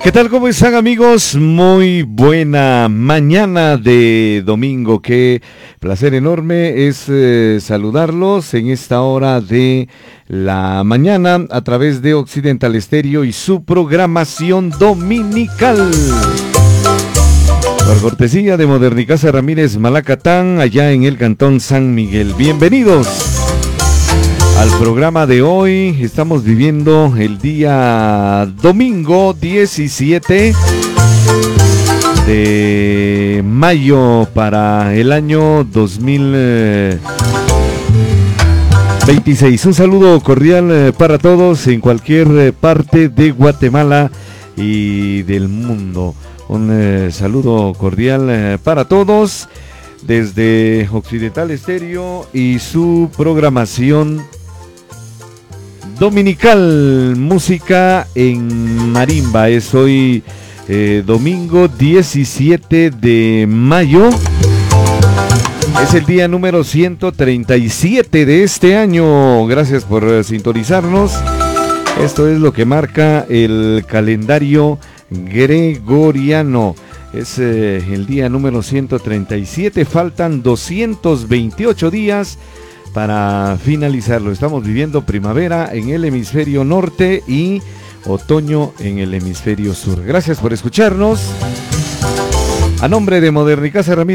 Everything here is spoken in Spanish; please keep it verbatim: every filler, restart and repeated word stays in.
¿Qué tal? ¿Cómo están, amigos? Muy buena mañana de domingo. Qué placer enorme es eh, saludarlos en esta hora de la mañana a través de Occidental Estéreo y su programación dominical. Por cortesía de Modernicasa Ramírez Malacatán, allá en el Cantón San Miguel. Bienvenidos al programa de hoy. Estamos viviendo el día domingo diecisiete de mayo para el año dos mil veintiséis. Un saludo cordial para todos en cualquier parte de Guatemala y del mundo. Un eh, saludo cordial eh, para todos desde Occidental Estéreo y su programación dominical, música en marimba. Es hoy eh, domingo diecisiete de mayo. Es el día número ciento treinta y siete de este año. Gracias por eh, sintonizarnos. Esto es lo que marca el calendario gregoriano. Es eh, el día número ciento treinta y siete. Faltan doscientos veintiocho días para finalizarlo. Estamos viviendo primavera en el hemisferio norte y otoño en el hemisferio sur. Gracias por escucharnos. A nombre de Modernicasa Ramírez